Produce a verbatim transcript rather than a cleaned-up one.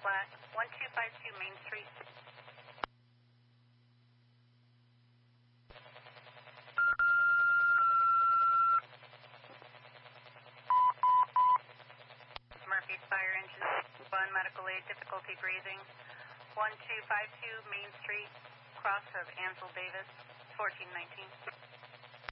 flat, one two five two Main Street. Murphy's Fire Engine one, medical aid, difficulty breathing. one two five two Main Street, cross of Ansel Davis, fourteen nineteen.